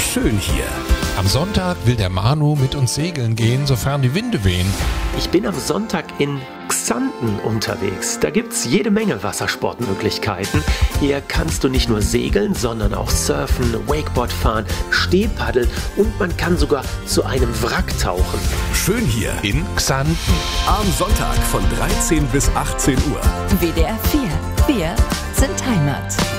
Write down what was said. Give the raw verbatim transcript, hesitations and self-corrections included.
schön hier. Am Sonntag will der Manu mit uns segeln gehen, sofern die Winde wehen. Ich bin am Sonntag in Xanten unterwegs. Da gibt's jede Menge Wassersportmöglichkeiten. Hier kannst du nicht nur segeln, sondern auch surfen, Wakeboard fahren, Stehpaddel und man kann sogar zu einem Wrack tauchen. Schön hier. In Xanten. Am Sonntag von dreizehn bis achtzehn Uhr. W D R vier. Wir sind Heimat.